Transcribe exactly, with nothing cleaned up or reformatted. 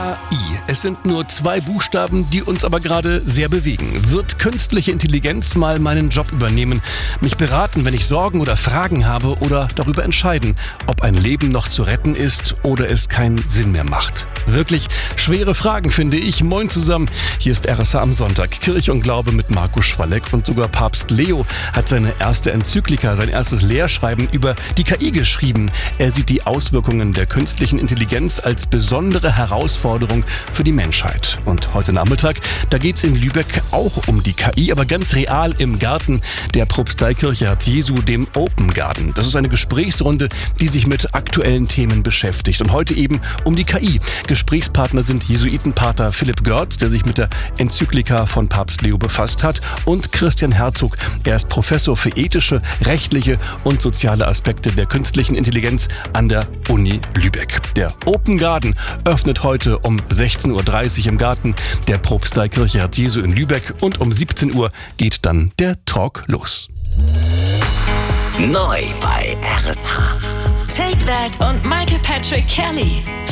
K I. Es sind nur zwei Buchstaben, die uns aber gerade sehr bewegen. Wird künstliche Intelligenz mal meinen Job übernehmen, mich beraten, wenn ich Sorgen oder Fragen habe oder darüber entscheiden, ob ein Leben noch zu retten ist oder es keinen Sinn mehr macht? Wirklich schwere Fragen, finde ich. Moin zusammen, hier ist R S H am Sonntag. Kirche und Glaube mit Markus Schwalleck und sogar Papst Leo hat seine erste Enzyklika, sein erstes Lehrschreiben über die K I geschrieben. Er sieht die Auswirkungen der künstlichen Intelligenz als besondere Herausforderung für die Menschheit. Und heute Nachmittag, da geht es in Lübeck auch um die K I, aber ganz real im Garten der Propsteikirche Herz Jesu, dem Open Garden. Das ist eine Gesprächsrunde, die sich mit aktuellen Themen beschäftigt. Und heute eben um die K I. Gesprächspartner sind Jesuitenpater Philipp Görz, der sich mit der Enzyklika von Papst Leo befasst hat, und Christian Herzog. Er ist Professor für ethische, rechtliche und soziale Aspekte der künstlichen Intelligenz an der Uni Lübeck. Der Open Garden öffnet heute um sechzehn Uhr dreißig im Garten der Propsteikirche Herz Jesu in Lübeck und um siebzehn Uhr geht dann der Talk los. Neu bei R S H. Take That und Michael Patrick Kelly.